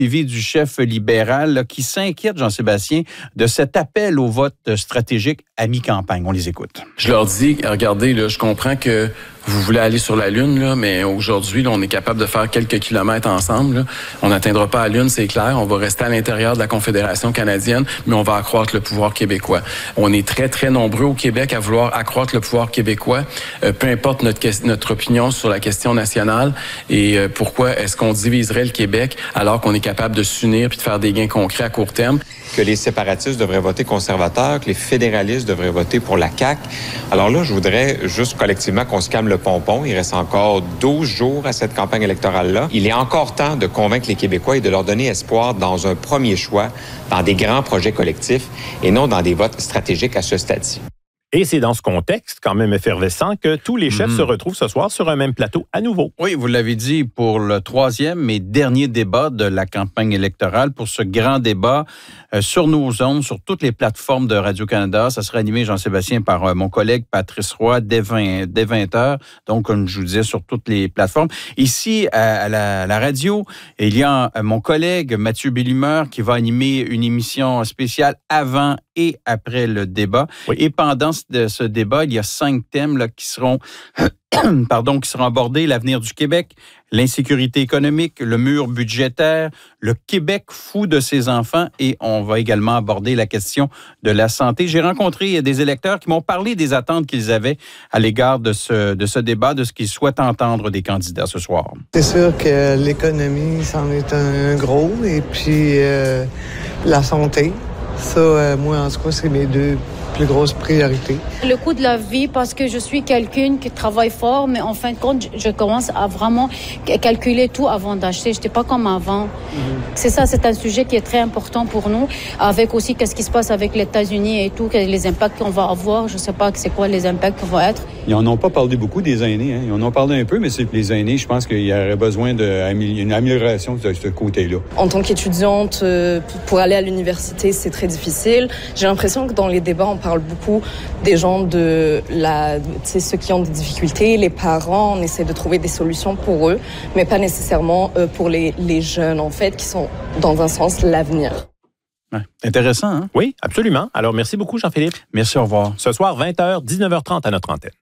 suivi du chef libéral là, qui s'inquiète, Jean-Sébastien, de cet appel au vote stratégique à mi-campagne. On les écoute. Je leur dis, regardez, là, je comprends que vous voulez aller sur la Lune, là, mais aujourd'hui, là, on est capable de faire quelques kilomètres ensemble. Là. On n'atteindra pas la Lune, c'est clair. On va rester à l'intérieur de la Confédération canadienne, mais on va accroître le pouvoir québécois. On est très, très nombreux au Québec à vouloir accroître le pouvoir québécois, peu importe notre opinion sur la question nationale. Et pourquoi est-ce qu'on diviserait le Québec alors qu'on est capable de s'unir puis de faire des gains concrets à court terme? Que les séparatistes devraient voter conservateur, que les fédéralistes devraient voter pour la CAQ. Alors là, je voudrais juste collectivement qu'on se calme le pompon. Il reste encore 12 jours à cette campagne électorale-là. Il est encore temps de convaincre les Québécois et de leur donner espoir dans un premier choix, dans des grands projets collectifs et non dans des votes stratégiques à ce stade-ci. Et c'est dans ce contexte, quand même effervescent, que tous les chefs se retrouvent ce soir sur un même plateau à nouveau. Oui, vous l'avez dit, pour le 3e et dernier débat de la campagne électorale, pour ce grand débat sur nos ondes, sur toutes les plateformes de Radio-Canada. Ça sera animé, Jean-Sébastien, par mon collègue Patrice Roy dès 20h. Donc, comme je vous disais, sur toutes les plateformes. Ici, à la radio, il y a mon collègue Mathieu Bellimeur qui va animer une émission spéciale avant et après le débat. Oui. Et pendant ce débat, il y a 5 thèmes là, qui seront abordés. L'avenir du Québec, l'insécurité économique, le mur budgétaire, le Québec fou de ses enfants et on va également aborder la question de la santé. J'ai rencontré des électeurs qui m'ont parlé des attentes qu'ils avaient à l'égard de ce débat, de ce qu'ils souhaitent entendre des candidats ce soir. C'est sûr que l'économie, c'en est un gros et puis la santé. Ça, moi, en tout cas, c'est mes 2 plus grosses priorités. Le coût de la vie, parce que je suis quelqu'un qui travaille fort, mais en fin de compte, je commence à vraiment calculer tout avant d'acheter. Je n'étais pas comme avant. C'est ça, c'est un sujet qui est très important pour nous, avec aussi qu'est-ce qui se passe avec les États-Unis et tout, les impacts qu'on va avoir. Je ne sais pas c'est quoi les impacts qui vont être. Ils n'en ont pas parlé beaucoup des aînés. Hein. Ils en ont parlé un peu, mais c'est les aînés, je pense qu'il y aurait besoin d'une amélioration de ce côté-là. En tant qu'étudiante, pour aller à l'université, c'est très difficile. J'ai l'impression que dans les débats, on parle beaucoup des gens ceux qui ont des difficultés, les parents, on essaie de trouver des solutions pour eux, mais pas nécessairement pour les jeunes, en fait, qui sont, dans un sens, l'avenir. Ouais. Intéressant, hein? Oui, absolument. Alors, merci beaucoup, Jean-Philippe. Merci, au revoir. Ce soir, 20h, 19h30 à notre antenne.